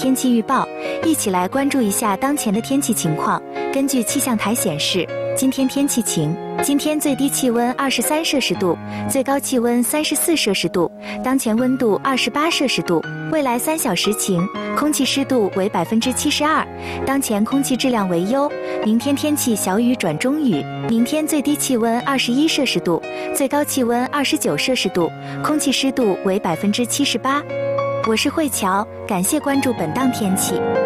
天气预报，一起来关注一下当前的天气情况。根据气象台显示，今天天气晴，今天最低气温23摄氏度，最高气温34摄氏度，当前温度28摄氏度。未来3小时晴，空气湿度为72%，当前空气质量为优。明天天气小雨转中雨，明天最低气温21摄氏度，最高气温29摄氏度，空气湿度为78%。我是慧乔，感谢关注本档天气。